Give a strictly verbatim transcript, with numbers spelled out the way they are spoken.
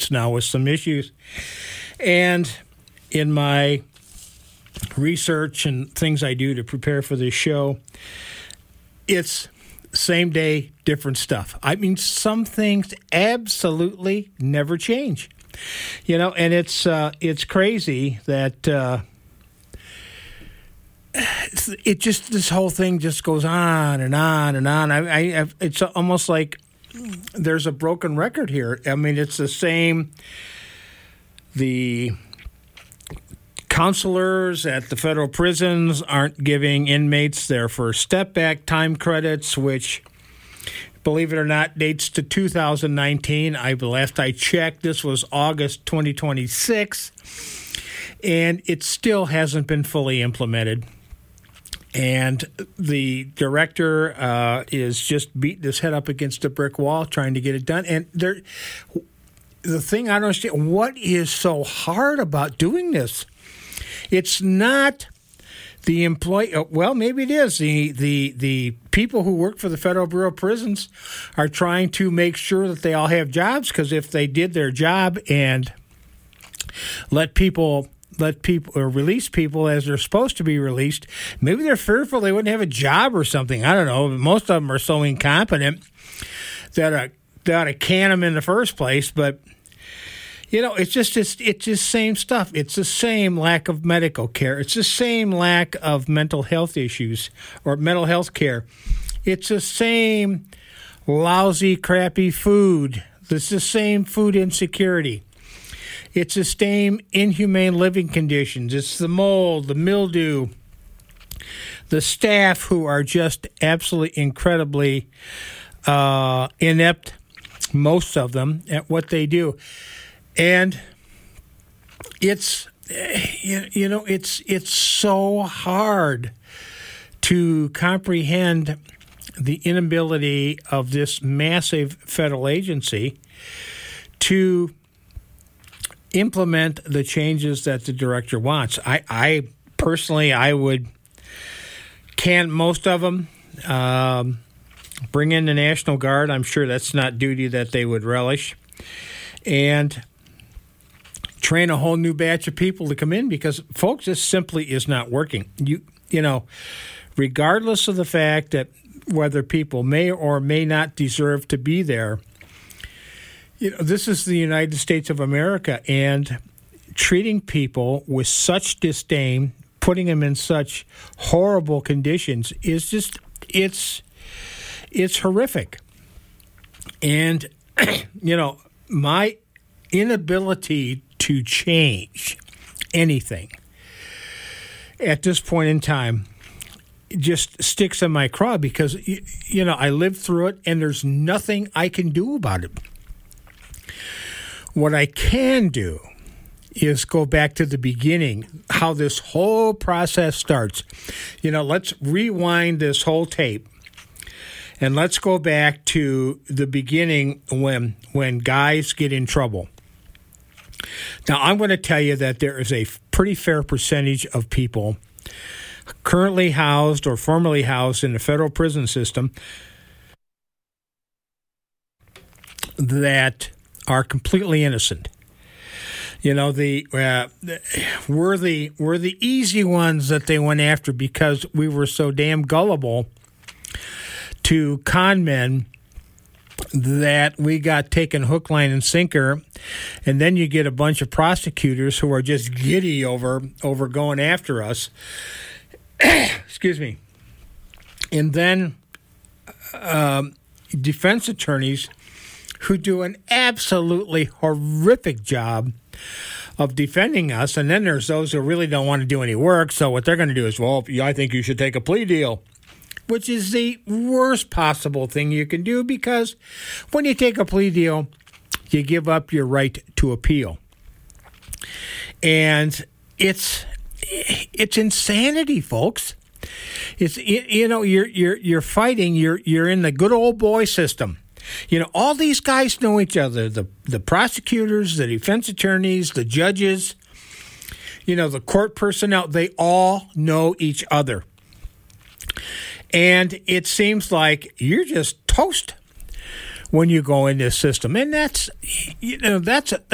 states now with some issues. And in my research and things I do to prepare for this show, it's same day, different stuff. I mean, some things absolutely never change. You know, and it's uh, it's crazy that uh, it just, this whole thing just goes on and on and on. I, I it's almost like there's a broken record here. I mean, it's the same. The counselors at the federal prisons aren't giving inmates their first step back time credits, which, believe it or not, dates to two thousand nineteen. I last I checked, this was August twenty twenty-six, and it still hasn't been fully implemented. And the director uh, is just beating his head up against a brick wall trying to get it done. And there, the thing I don't understand, what is so hard about doing this? It's not the employee. Well, maybe it is. The, the, the people who work for the Federal Bureau of Prisons are trying to make sure that they all have jobs, because if they did their job and let people let people or release people as they're supposed to be released, maybe they're fearful they wouldn't have a job or something. I don't know. Most of them are so incompetent that uh, they ought to can them in the first place. But you know, it's just it's it's the same stuff. It's the same lack of medical care. It's the same lack of mental health issues or mental health care. It's the same lousy, crappy food. It's the same food insecurity. It's the same inhumane living conditions. It's the mold, the mildew, the staff who are just absolutely incredibly uh, inept, most of them, at what they do. And it's, you know, it's it's so hard to comprehend the inability of this massive federal agency to implement the changes that the director wants. I, I personally, I would can most of them, um, bring in the National Guard. I'm sure that's not duty that they would relish. And train a whole new batch of people to come in, because, folks, this simply is not working. You, you know, regardless of the fact that whether people may or may not deserve to be there, you know, this is the United States of America, and treating people with such disdain, putting them in such horrible conditions is just, it's, it's horrific. And, you know, my inability to change anything at this point in time just sticks in my craw, because, you know, I lived through it and there's nothing I can do about it. What I can do is go back to the beginning, how this whole process starts. You know, let's rewind this whole tape and let's go back to the beginning when when guys get in trouble. Now, I'm going to tell you that there is a pretty fair percentage of people currently housed or formerly housed in the federal prison system that are completely innocent. You know, the uh, we're the we're the easy ones that they went after because we were so damn gullible to con men that we got taken hook, line, and sinker. And then you get a bunch of prosecutors who are just giddy over over going after us. Excuse me. And then um, defense attorneys who do an absolutely horrific job of defending us. And then there's those who really don't want to do any work. So what they're going to do is, well, I think you should take a plea deal, which is the worst possible thing you can do, because when you take a plea deal, you give up your right to appeal. And it's it's insanity, folks. It's you know you're you're you're fighting. You're you're in the good old boy system. You know, all these guys know each other. The the prosecutors, the defense attorneys, the judges. You know, the court personnel. They all know each other. And it seems like you're just toast when you go in this system. And that's, you know, that's